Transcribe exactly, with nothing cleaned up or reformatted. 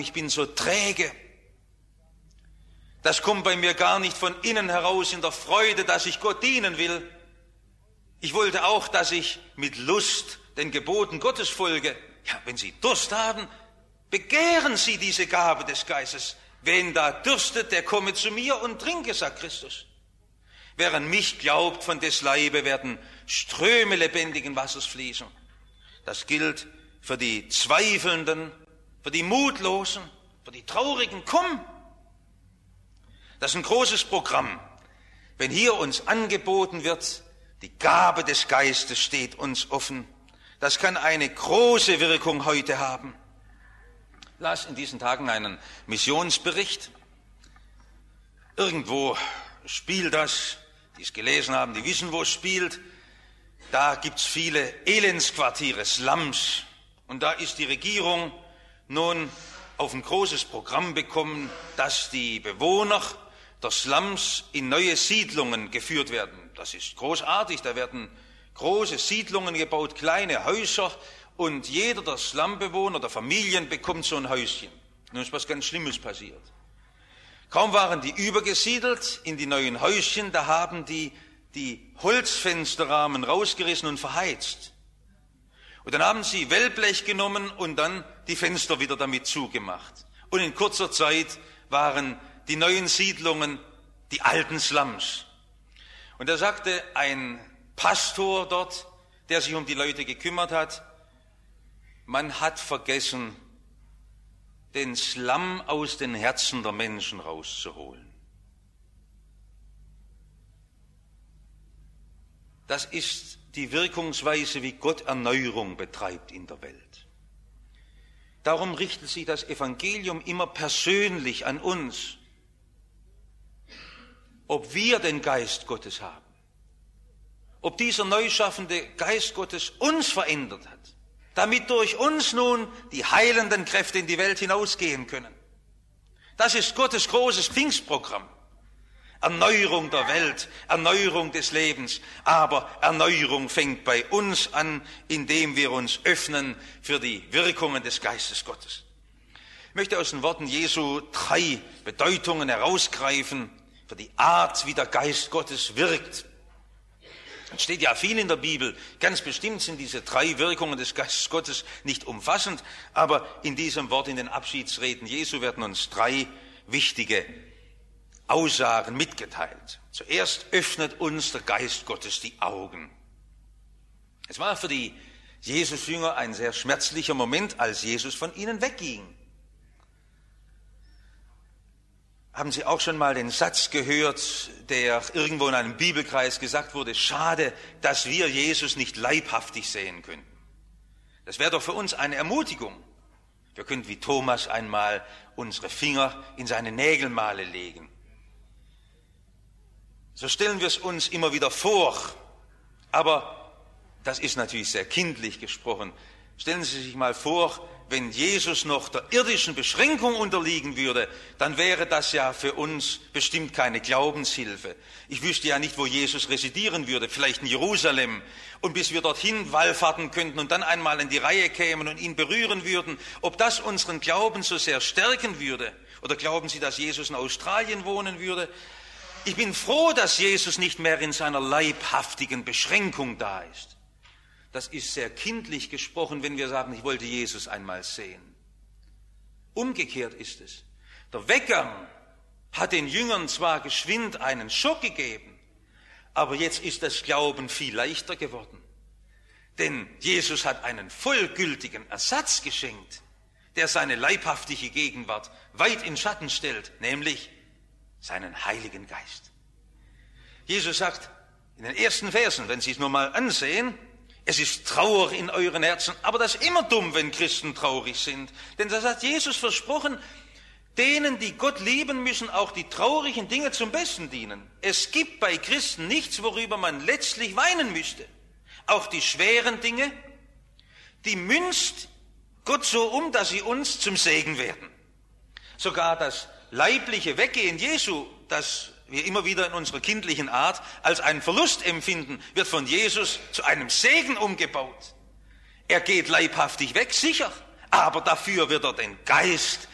ich bin so träge. Das kommt bei mir gar nicht von innen heraus in der Freude, dass ich Gott dienen will. Ich wollte auch, dass ich mit Lust den Geboten Gottes folge. Ja, wenn Sie Durst haben, begehren Sie diese Gabe des Geistes. Wen da dürstet, der komme zu mir und trinke, sagt Christus. Wer an mich glaubt, von des Leibe werden Ströme lebendigen Wassers fließen. Das gilt für die Zweifelnden, für die Mutlosen, für die Traurigen. Komm! Das ist ein großes Programm. Wenn hier uns angeboten wird, die Gabe des Geistes steht uns offen. Das kann eine große Wirkung heute haben. Ich las in diesen Tagen einen Missionsbericht. Irgendwo spielt das, die es gelesen haben, die wissen, wo es spielt. Da gibt es viele Elendsquartiere, Slums. Und da ist die Regierung nun auf ein großes Programm bekommen, dass die Bewohner der Slums in neue Siedlungen geführt werden. Das ist großartig, da werden große Siedlungen gebaut, kleine Häuser, und jeder der Slumbewohner, der Familien, bekommt so ein Häuschen. Nun ist was ganz Schlimmes passiert. Kaum waren die übergesiedelt in die neuen Häuschen, da haben die die Holzfensterrahmen rausgerissen und verheizt. Und dann haben sie Wellblech genommen und dann die Fenster wieder damit zugemacht. Und in kurzer Zeit waren die neuen Siedlungen die alten Slums. Und da sagte ein Pastor dort, der sich um die Leute gekümmert hat, man hat vergessen, den Slum aus den Herzen der Menschen rauszuholen. Das ist die Wirkungsweise, wie Gott Erneuerung betreibt in der Welt. Darum richtet sich das Evangelium immer persönlich an uns. Ob wir den Geist Gottes haben, ob dieser neu schaffende Geist Gottes uns verändert hat, damit durch uns nun die heilenden Kräfte in die Welt hinausgehen können. Das ist Gottes großes Pfingstprogramm. Erneuerung der Welt, Erneuerung des Lebens, aber Erneuerung fängt bei uns an, indem wir uns öffnen für die Wirkungen des Geistes Gottes. Ich möchte aus den Worten Jesu drei Bedeutungen herausgreifen für die Art, wie der Geist Gottes wirkt. Es steht ja viel in der Bibel, ganz bestimmt sind diese drei Wirkungen des Geistes Gottes nicht umfassend, aber in diesem Wort, in den Abschiedsreden Jesu, werden uns drei wichtige Aussagen mitgeteilt. Zuerst öffnet uns der Geist Gottes die Augen. Es war für die Jesus-Jünger ein sehr schmerzlicher Moment, als Jesus von ihnen wegging. Haben Sie auch schon mal den Satz gehört, der irgendwo in einem Bibelkreis gesagt wurde, schade, dass wir Jesus nicht leibhaftig sehen können. Das wäre doch für uns eine Ermutigung. Wir könnten wie Thomas einmal unsere Finger in seine Nägelmale legen. So stellen wir es uns immer wieder vor, aber das ist natürlich sehr kindlich gesprochen. Stellen Sie sich mal vor, wenn Jesus noch der irdischen Beschränkung unterliegen würde, dann wäre das ja für uns bestimmt keine Glaubenshilfe. Ich wüsste ja nicht, wo Jesus residieren würde, vielleicht in Jerusalem. Und bis wir dorthin wallfahrten könnten und dann einmal in die Reihe kämen und ihn berühren würden, ob das unseren Glauben so sehr stärken würde. Oder glauben Sie, dass Jesus in Australien wohnen würde? Ich bin froh, dass Jesus nicht mehr in seiner leibhaftigen Beschränkung da ist. Das ist sehr kindlich gesprochen, wenn wir sagen, ich wollte Jesus einmal sehen. Umgekehrt ist es. Der Weggang hat den Jüngern zwar geschwind einen Schock gegeben, aber jetzt ist das Glauben viel leichter geworden. Denn Jesus hat einen vollgültigen Ersatz geschenkt, der seine leibhaftige Gegenwart weit in Schatten stellt, nämlich seinen Heiligen Geist. Jesus sagt in den ersten Versen, wenn Sie es nur mal ansehen, es ist Trauer in euren Herzen, aber das ist immer dumm, wenn Christen traurig sind. Denn das hat Jesus versprochen, denen, die Gott lieben, müssen auch die traurigen Dinge zum Besten dienen. Es gibt bei Christen nichts, worüber man letztlich weinen müsste. Auch die schweren Dinge, die münzt Gott so um, dass sie uns zum Segen werden. Sogar das leibliche Weggehen Jesu, das wir immer wieder in unserer kindlichen Art als einen Verlust empfinden, wird von Jesus zu einem Segen umgebaut. Er geht leibhaftig weg, sicher, aber dafür wird er den Geist